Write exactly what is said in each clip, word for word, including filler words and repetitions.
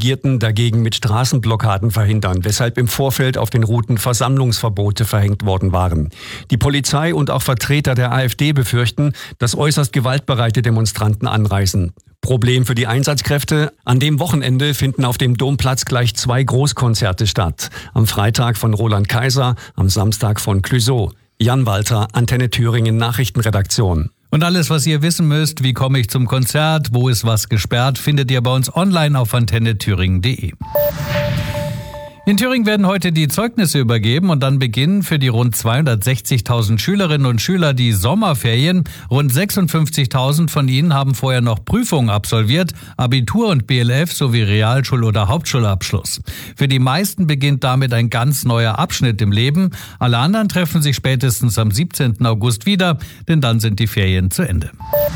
Delegierten dagegen mit Straßenblockaden verhindern, weshalb im Vorfeld auf den Routen Versammlungsverbote verhängt worden waren. Die Polizei und auch Vertreter der AfD befürchten, dass äußerst gewaltbereite Demonstranten anreisen. Problem für die Einsatzkräfte: An dem Wochenende finden auf dem Domplatz gleich zwei Großkonzerte statt. Am Freitag von Roland Kaiser, am Samstag von Clouseau. Jan Walter, Antenne Thüringen Nachrichtenredaktion. Und alles, was ihr wissen müsst, wie komme ich zum Konzert, wo ist was gesperrt, findet ihr bei uns online auf antenne thüringen punkt de. In Thüringen werden heute die Zeugnisse übergeben und dann beginnen für die rund zweihundertsechzigtausend Schülerinnen und Schüler die Sommerferien. Rund sechsundfünfzigtausend von ihnen haben vorher noch Prüfungen absolviert, Abitur und B L F sowie Realschul- oder Hauptschulabschluss. Für die meisten beginnt damit ein ganz neuer Abschnitt im Leben. Alle anderen treffen sich spätestens am siebzehnten August wieder, denn dann sind die Ferien zu Ende.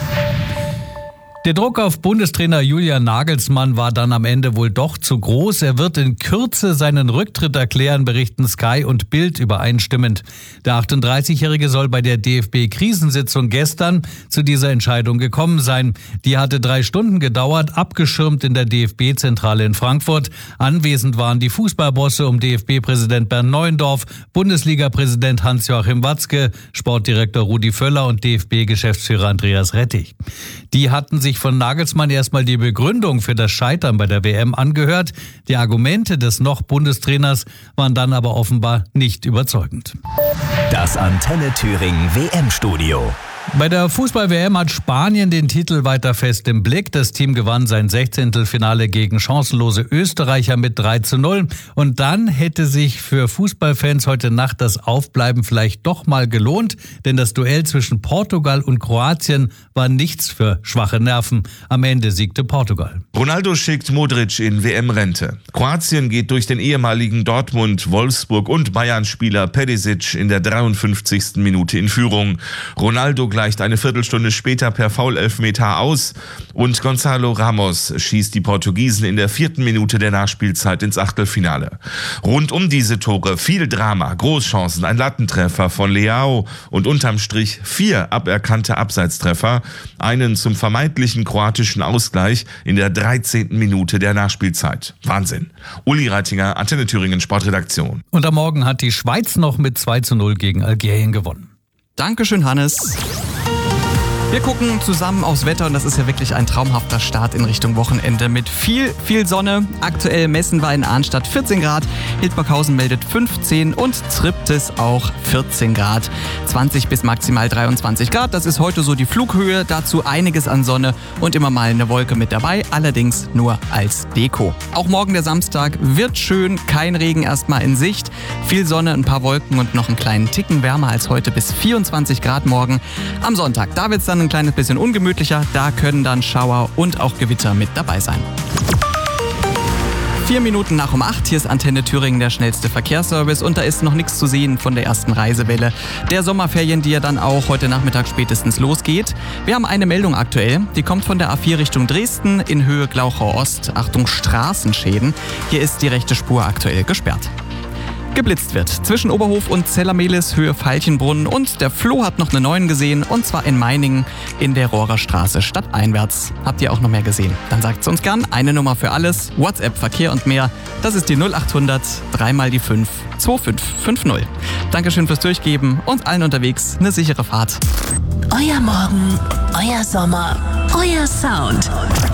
Der Druck auf Bundestrainer Julian Nagelsmann war dann am Ende wohl doch zu groß. Er wird in Kürze seinen Rücktritt erklären, berichten Sky und Bild übereinstimmend. Der achtunddreißigjährige soll bei der D F B-Krisensitzung gestern zu dieser Entscheidung gekommen sein. Die hatte drei Stunden gedauert, abgeschirmt in der D F B-Zentrale in Frankfurt. Anwesend waren die Fußballbosse um D F B-Präsident Bernd Neuendorf, Bundesliga-Präsident Hans-Joachim Watzke, Sportdirektor Rudi Völler und D F B-Geschäftsführer Andreas Rettich. Die hatten sich von Nagelsmann erstmal die Begründung für das Scheitern bei der W M angehört. Die Argumente des noch Bundestrainers waren dann aber offenbar nicht überzeugend. Das Antenne Thüringen W M-Studio. Bei der Fußball-W M hat Spanien den Titel weiter fest im Blick. Das Team gewann sein Sechzehntelfinale gegen chancenlose Österreicher mit drei zu null. Und dann hätte sich für Fußballfans heute Nacht das Aufbleiben vielleicht doch mal gelohnt. Denn das Duell zwischen Portugal und Kroatien war nichts für schwache Nerven. Am Ende siegte Portugal. Ronaldo schickt Modric in W M-Rente. Kroatien geht durch den ehemaligen Dortmund, Wolfsburg und Bayern-Spieler Perisic in der dreiundfünfzigsten Minute in Führung. Ronaldo gleicht eine Viertelstunde später per Foul-Elfmeter aus und Gonzalo Ramos schießt die Portugiesen in der vierten Minute der Nachspielzeit ins Achtelfinale. Rund um diese Tore viel Drama, Großchancen, ein Lattentreffer von Leao und unterm Strich vier aberkannte Abseitstreffer, einen zum vermeintlichen kroatischen Ausgleich in der dreizehnten Minute der Nachspielzeit. Wahnsinn. Uli Reitinger, Antenne Thüringen Sportredaktion. Und am Morgen hat die Schweiz noch mit zwei zu null gegen Algerien gewonnen. Dankeschön, Hannes. Wir gucken zusammen aufs Wetter und das ist ja wirklich ein traumhafter Start in Richtung Wochenende mit viel, viel Sonne. Aktuell messen wir in Arnstadt vierzehn Grad, Hildburghausen meldet fünfzehn und Triptis auch vierzehn Grad. zwanzig bis maximal dreiundzwanzig Grad, das ist heute so die Flughöhe. Dazu einiges an Sonne und immer mal eine Wolke mit dabei, allerdings nur als Deko. Auch morgen der Samstag wird schön, kein Regen erstmal in Sicht. Viel Sonne, ein paar Wolken und noch einen kleinen Ticken wärmer als heute bis vierundzwanzig Grad morgen. Am Sonntag, da wird es dann ein kleines bisschen ungemütlicher, da können dann Schauer und auch Gewitter mit dabei sein. Vier Minuten nach um acht, hier ist Antenne Thüringen der schnellste Verkehrsservice und da ist noch nichts zu sehen von der ersten Reisewelle der Sommerferien, die ja dann auch heute Nachmittag spätestens losgeht. Wir haben eine Meldung aktuell, die kommt von der A vier Richtung Dresden in Höhe Glauchau Ost. Achtung, Straßenschäden. Hier ist die rechte Spur aktuell gesperrt. Geblitzt wird zwischen Oberhof und Zellermehlis Höhe Veilchenbrunn und der Flo hat noch eine neuen gesehen und zwar in Meiningen in der Rohrer Straße stadteinwärts. Habt ihr auch noch mehr gesehen? Dann sagt's uns gern. Eine Nummer für alles, WhatsApp, Verkehr und mehr. Das ist die null achthundert, dreimal die fünf, zwei fünf fünf null. Dankeschön fürs Durchgeben und allen unterwegs eine sichere Fahrt. Euer Morgen, euer Sommer, euer Sound.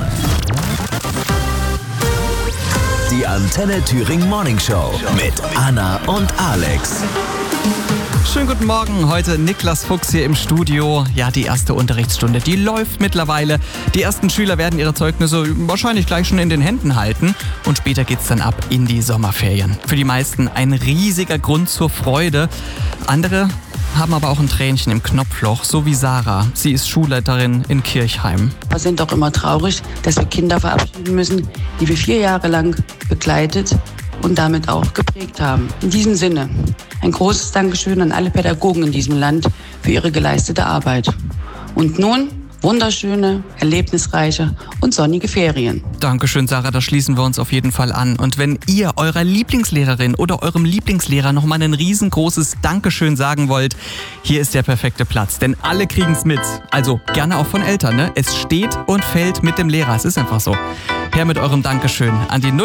Die Antenne Thüringen Morning Show mit Anna und Alex. Schönen guten Morgen, heute Niklas Fuchs hier im Studio. Ja, die erste Unterrichtsstunde, die läuft mittlerweile. Die ersten Schüler werden ihre Zeugnisse wahrscheinlich gleich schon in den Händen halten. Und später geht's dann ab in die Sommerferien. Für die meisten ein riesiger Grund zur Freude. Andere haben aber auch ein Tränchen im Knopfloch, so wie Sarah. Sie ist Schulleiterin in Kirchheim. Wir sind doch immer traurig, dass wir Kinder verabschieden müssen, die wir vier Jahre lang begleitet und damit auch geprägt haben. In diesem Sinne ein großes Dankeschön an alle Pädagogen in diesem Land für ihre geleistete Arbeit. Und nun wunderschöne, erlebnisreiche und sonnige Ferien. Dankeschön, Sarah, da schließen wir uns auf jeden Fall an. Und wenn ihr eurer Lieblingslehrerin oder eurem Lieblingslehrer nochmal ein riesengroßes Dankeschön sagen wollt, hier ist der perfekte Platz. Denn alle kriegen's mit. Also gerne auch von Eltern, ne? Es steht und fällt mit dem Lehrer. Es ist einfach so. Her mit eurem Dankeschön an die